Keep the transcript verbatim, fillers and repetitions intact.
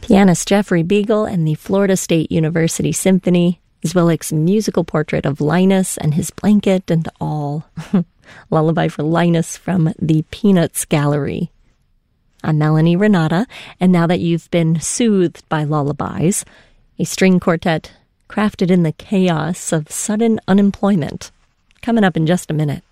Pianist Jeffrey Beagle and the Florida State University Symphony, Zwilic's musical portrait of Linus and his blanket and all. Lullaby for Linus from the Peanuts Gallery. I'm Melanie Renata, and now that you've been soothed by lullabies, a string quartet crafted in the chaos of sudden unemployment. Coming up in just a minute.